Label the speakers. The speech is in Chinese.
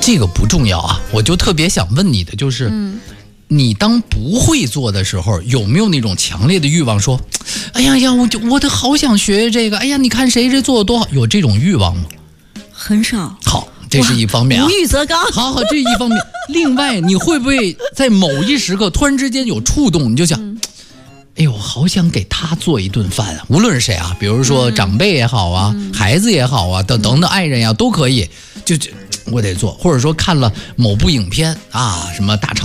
Speaker 1: 这个不重要啊，我就特别想问你的就是，你当不会做的时候，有没有那种强烈的欲望说，哎呀呀，我的好想学这个，哎呀，你看谁做的多好，有这种欲望吗？
Speaker 2: 很少。
Speaker 1: 好，这是一方面啊。
Speaker 2: 无欲则刚。
Speaker 1: 好，这是一方面。另外，你会不会在某一时刻突然之间有触动，你就想，哎呦，好想给他做一顿饭啊！无论是谁啊，比如说长辈也好啊，孩子也好啊，等等爱人呀，都可以。就我得做，或者说看了某部影片啊，什么大长